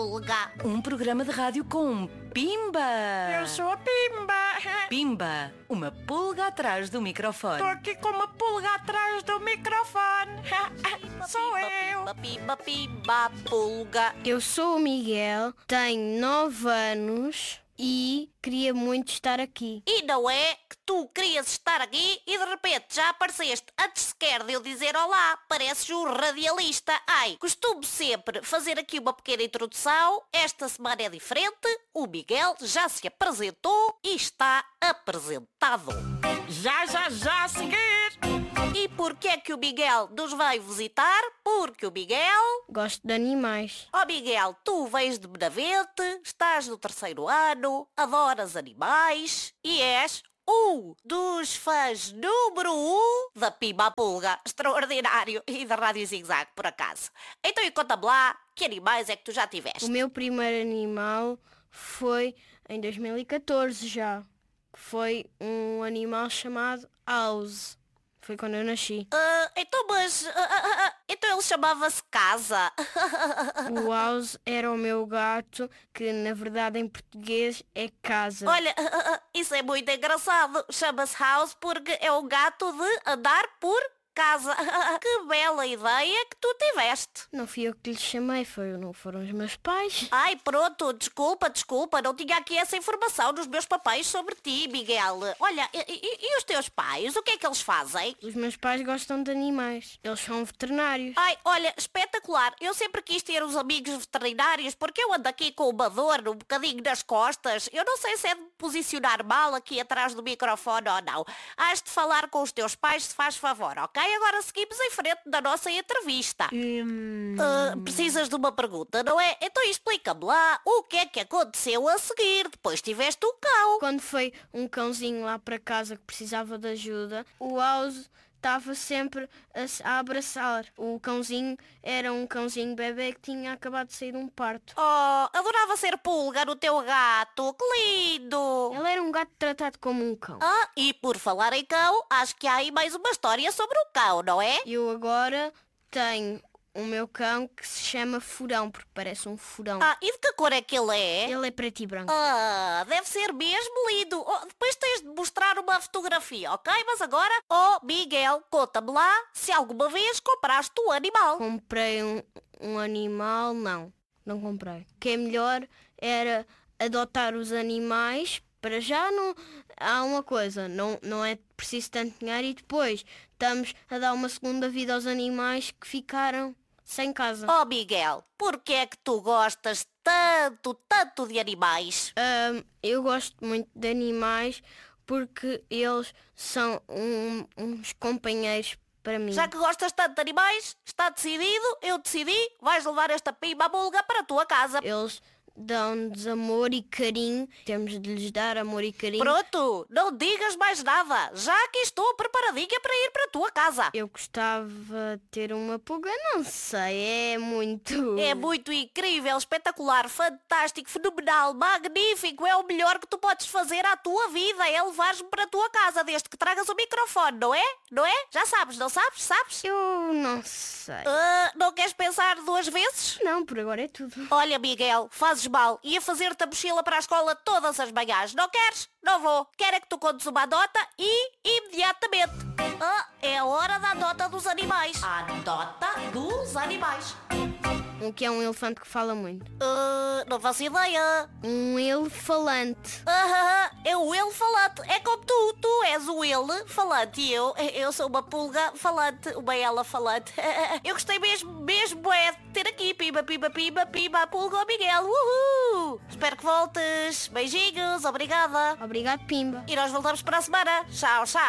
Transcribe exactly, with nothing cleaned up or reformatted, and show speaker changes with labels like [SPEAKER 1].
[SPEAKER 1] Pulga.
[SPEAKER 2] Um programa de rádio com Pimba.
[SPEAKER 3] Eu sou a Pimba.
[SPEAKER 2] Pimba, uma pulga atrás do microfone.
[SPEAKER 3] Estou aqui com uma pulga atrás do microfone. Sou eu.
[SPEAKER 1] Pimba, pimba, pimba, pulga.
[SPEAKER 4] Eu sou o Miguel, tenho nove anos e queria muito estar aqui.
[SPEAKER 1] E não é que tu querias estar aqui e de repente já apareceste antes sequer de eu dizer olá. Pareces um radialista. Ai, costumo sempre fazer aqui uma pequena introdução. Esta semana é diferente. O Miguel já se apresentou e está apresentado.
[SPEAKER 3] Já, já, já a seguir.
[SPEAKER 1] E porquê é que o Miguel nos veio visitar? Porque o Miguel...
[SPEAKER 4] Gosto de animais.
[SPEAKER 1] Oh Miguel, tu vens de Benavente, estás no terceiro ano, adoras animais e és um dos fãs número um da Pimba Pulga. Extraordinário. E da Rádio Zig Zag, por acaso. Então e conta-me lá, que animais é que tu já tiveste?
[SPEAKER 4] O meu primeiro animal foi em dois mil e catorze já. Foi um animal chamado House. Foi quando eu nasci.
[SPEAKER 1] Ah, então, mas... ah, ah, ah, então ele chamava-se Casa.
[SPEAKER 4] O House era o meu gato, que na verdade em português é casa.
[SPEAKER 1] Olha, ah, ah, ah, isso é muito engraçado. Chama-se House porque é um gato de andar por casa. Que bela ideia que tu tiveste.
[SPEAKER 4] Não fui eu que lhe chamei, foi, não foram os meus pais.
[SPEAKER 1] Ai, pronto, desculpa, desculpa. Não tinha aqui essa informação dos meus papéis sobre ti, Miguel. Olha, e, e- e os teus pais? O que é que eles fazem?
[SPEAKER 4] Os meus pais gostam de animais. Eles são veterinários.
[SPEAKER 1] Ai, olha, espetacular. Eu sempre quis ter uns amigos veterinários porque eu ando aqui com uma dor um bocadinho nas costas. Eu não sei se é de me posicionar mal aqui atrás do microfone ou não. Has de falar com os teus pais se faz favor, ok? Agora seguimos em frente da nossa entrevista.
[SPEAKER 4] Hum,
[SPEAKER 1] Ah, precisas de uma pergunta, não é? Então explica-me lá o que é que aconteceu a seguir. Depois tiveste um cão.
[SPEAKER 4] Quando foi um cãozinho lá para casa que precisava de ajuda, o House estava sempre a, se- a abraçar. O cãozinho era um cãozinho bebê que tinha acabado de sair de um parto.
[SPEAKER 1] Oh, adorava ser pulga no teu gato. Que lindo!
[SPEAKER 4] Ele era um gato tratado como um cão.
[SPEAKER 1] Ah, e por falar em cão, acho que há aí mais uma história sobre o cão, não é?
[SPEAKER 4] Eu agora tenho o meu cão que se chama Furão, porque parece um furão.
[SPEAKER 1] Ah, e de que cor é que ele é?
[SPEAKER 4] Ele é preto e branco.
[SPEAKER 1] Ah, deve ser mesmo lindo. Oh, depois tens de mostrar uma fotografia, ok? Mas agora, oh Miguel, conta-me lá se alguma vez compraste um animal.
[SPEAKER 4] Comprei um, um animal, não, não comprei. O que é melhor era adotar os animais. Para já não há uma coisa, não, não é preciso tanto dinheiro e depois estamos a dar uma segunda vida aos animais que ficaram sem casa.
[SPEAKER 1] Oh Miguel, porquê é que tu gostas tanto, tanto de animais?
[SPEAKER 4] Ahm, eu gosto muito de animais porque eles são um- uns companheiros para mim.
[SPEAKER 1] Já que gostas tanto de animais, está decidido, eu decidi, vais levar esta Pimba Pulga para a tua casa.
[SPEAKER 4] Eles dão-nos amor e carinho, temos de lhes dar amor e carinho.
[SPEAKER 1] Pronto, não digas mais nada, já aqui estou preparadinha para ir para a tua casa.
[SPEAKER 4] Eu gostava de ter uma pulga, não sei, é muito...
[SPEAKER 1] É muito incrível, espetacular, fantástico, fenomenal, magnífico. É o melhor que tu podes fazer à tua vida, é levares-me para a tua casa, desde que tragas o microfone, não é? Não é? Já sabes, não sabes? Sabes?
[SPEAKER 4] Eu não sei.
[SPEAKER 1] Ah, não queres pensar duas vezes?
[SPEAKER 4] Não, por agora é tudo.
[SPEAKER 1] Olha, Miguel, fazes mal. Ia fazer-te a mochila para a escola todas as manhãs. Não queres? Não vou. Quero é que tu contes uma nota e imediatamente. Ah, é a hora da nota dos animais. A nota dos animais.
[SPEAKER 4] O que é um elefante que fala muito?
[SPEAKER 1] Ah, não faço ideia.
[SPEAKER 4] Um elefalante.
[SPEAKER 1] Ah, é o ele falante. É como tu. Tu és o ele falante e eu, eu sou uma pulga falante. Uma ela falante. Eu gostei mesmo, mesmo é de ter aqui. Pimba, pimba, pimba, pimba, pulga ao Miguel. Uhul. Espero que voltes. Beijinhos. Obrigada.
[SPEAKER 4] Obrigado, Pimba.
[SPEAKER 1] E nós voltamos para a semana. Tchau, tchau.